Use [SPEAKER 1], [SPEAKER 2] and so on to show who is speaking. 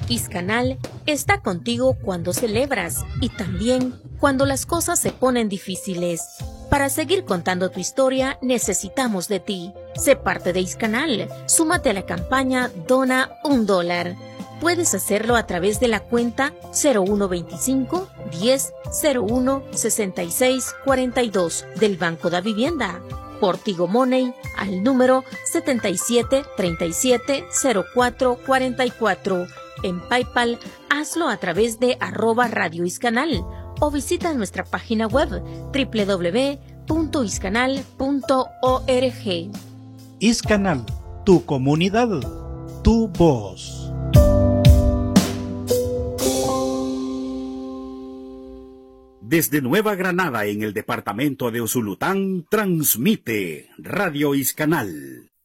[SPEAKER 1] Iscanal está contigo cuando celebras y también cuando las cosas se ponen difíciles. Para seguir contando tu historia, necesitamos de ti. Sé parte de Iscanal. Súmate a la campaña Dona $1. Puedes hacerlo a través de la cuenta 0125 10 01 66 42 del Banco da Vivienda. Por Tigo Money al número 77 37 04 44. En PayPal, hazlo a través de @Radio Iscanal o visita nuestra página web www.iscanal.org.
[SPEAKER 2] Iscanal, tu comunidad, tu voz.
[SPEAKER 3] Desde Nueva Granada, en el departamento de Usulután, transmite Radio Iscanal.